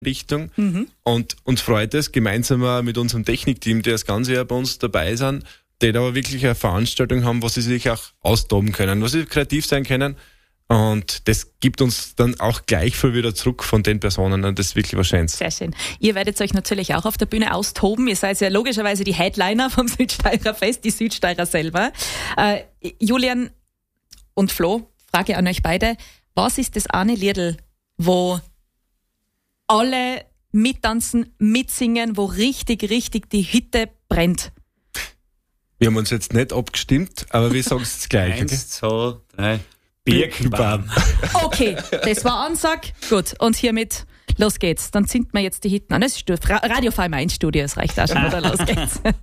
Richtung. Und uns freut es, gemeinsam mit unserem Technikteam, die das ganze Jahr bei uns dabei sind, die da aber wirklich eine Veranstaltung haben, wo sie sich auch austoben können, wo sie kreativ sein können. Und das gibt uns dann auch gleich viel wieder zurück von den Personen. Und das ist wirklich was Schönes. Sehr schön. Ihr werdet euch natürlich auch auf der Bühne austoben. Ihr seid ja logischerweise die Headliner vom Südsteirer Fest, die Südsteirer selber. Julian und Flo, Frage an euch beide. Was ist das eine Liedl, wo alle mittanzen, mitsingen, wo richtig die Hütte brennt? Wir haben uns jetzt nicht abgestimmt, aber wir sagen es gleich. 1, 2, 3. Birkenbaum. Okay, das war Ansag. Gut, und hiermit los geht's. Dann zünden wir jetzt die Hitten an. Das ist Radio Fallmein Studio, es reicht auch schon, oder? Los geht's.